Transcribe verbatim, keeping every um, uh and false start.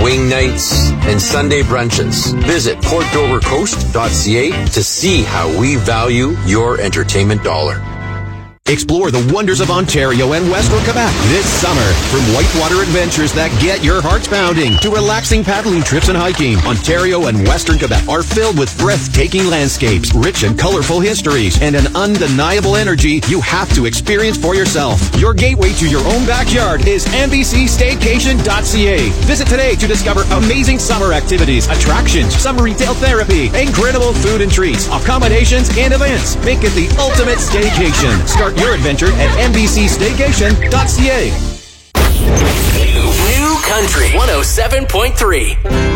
wing nights, and Sunday brunches. Visit port dover coast dot c a to see how we value your entertainment dollar. Explore the wonders of Ontario and Western Quebec this summer. From whitewater adventures that get your hearts pounding to relaxing paddling trips and hiking, Ontario and Western Quebec are filled with breathtaking landscapes, rich and colorful histories, and an undeniable energy you have to experience for yourself. Your gateway to your own backyard is N B C staycation dot c a. Visit today to discover amazing summer activities, attractions, summer retail therapy, incredible food and treats, accommodations, and events. Make it the ultimate staycation. Start your adventure at N B C staycation dot c a. New Country one oh seven point three.